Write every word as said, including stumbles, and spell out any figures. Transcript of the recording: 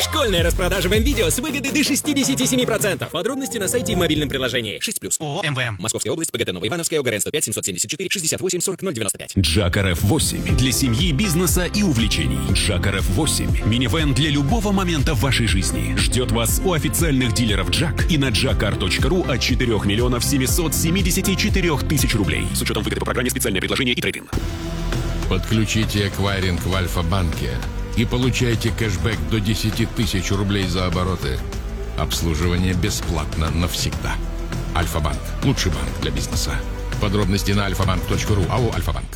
Школьная распродажа в МВидео с выгодой до шестьдесят семь процентов. Подробности на сайте и мобильном приложении. шесть плюс. ООО МВМ. Московская область, ПГТ Новоивановская, ОГРН сто пять семьсот семьдесят четыре шестьдесят восемь сорок ноль девяносто пять. Джак эр эф восемь для семьи, бизнеса и увлечений. Джак эр эф восемь. Минивэн для любого момента в вашей жизни. Ждет вас у официальных дилеров Джак и на джакар точка ру от четырёх миллионов семисот семидесяти четырёх тысяч рублей. С учетом выгоды по программе «Специальное предложение» и трейд-ин. Подключите эквайринг в Альфа-банке и получайте кэшбэк до десяти тысяч рублей за обороты. Обслуживание бесплатно навсегда. Альфа-банк. Лучший банк для бизнеса. Подробности на альфа банк точка ру. АО «Альфа-банк».